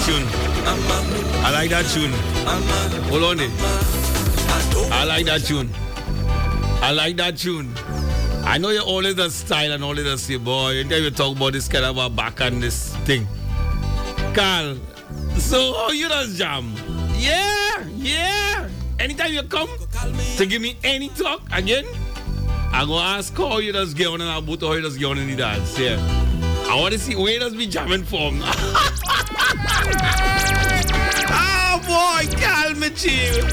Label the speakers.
Speaker 1: tune. I like that tune. Hold on it. I like that tune. I like that tune. I know you always the style and always the say, boy, anytime you talk about this kind of a back and this thing. Carl, so how you does jam? Yeah. Anytime you come to give me any talk again, I'm going to ask how you just get on and about how you just get on in the dance. Yeah. I want to see where does be jamming from. Oh boy, Carl Mitchell.